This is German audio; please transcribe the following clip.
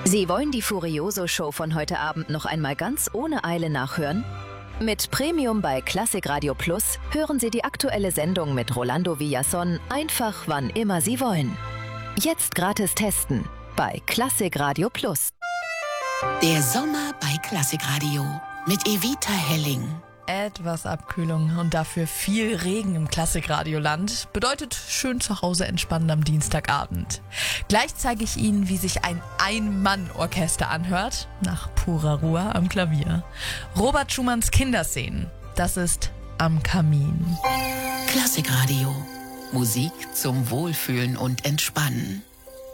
Sie wollen die Furioso-Show von heute Abend noch einmal ganz ohne Eile nachhören? Mit Premium bei Klassik Radio Plus hören Sie die aktuelle Sendung mit Rolando Villazón einfach wann immer Sie wollen. Jetzt gratis testen bei Klassik Radio Plus. Der Sommer bei Klassik Radio mit Evita Helling. Etwas Abkühlung und dafür viel Regen im Klassikradioland bedeutet schön zu Hause entspannen am Dienstagabend. Gleich zeige ich Ihnen, wie sich ein Ein-Mann-Orchester anhört, nach purer Ruhe am Klavier. Robert Schumanns Kinderszenen, das ist Am Kamin. Klassik Radio, Musik zum Wohlfühlen und Entspannen.